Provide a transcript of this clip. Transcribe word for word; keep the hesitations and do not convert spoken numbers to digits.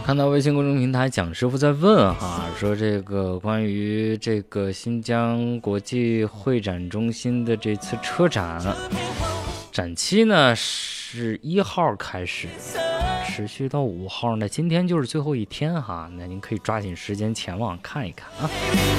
看到微信公众平台蒋师傅在问哈，说这个关于这个新疆国际会展中心的这次车展，展期呢是一号开始，持续到五号，那今天就是最后一天哈，那您可以抓紧时间前往看一看啊。